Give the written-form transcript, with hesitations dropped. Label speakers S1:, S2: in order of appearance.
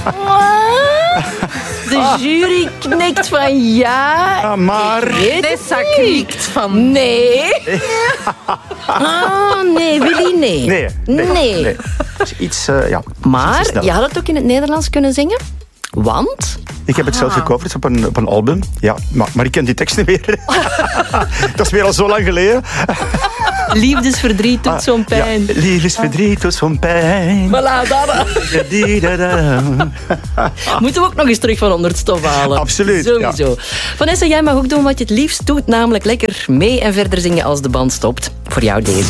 S1: De jury knikt van ja.
S2: Maar...
S1: Nessa knikt van nee. Nee, Willy, nee.
S2: Nee. Iets, ja.
S1: Maar je had het ook in het Nederlands kunnen zingen. Want...
S2: Ik heb het zelf gecoverd op een album. Ja, maar ik ken die tekst niet meer. Dat is weer al zo lang geleden.
S1: Liefdesverdriet doet zo'n pijn.
S2: Ja, liefdesverdriet doet zo'n pijn.
S1: Voilà, dat. Moeten we ook nog eens terug van onder het stof halen.
S2: Absoluut.
S1: Sowieso. Ja. Vanessa, jij mag ook doen wat je het liefst doet. Namelijk lekker mee en verder zingen als de band stopt. Voor jou deze.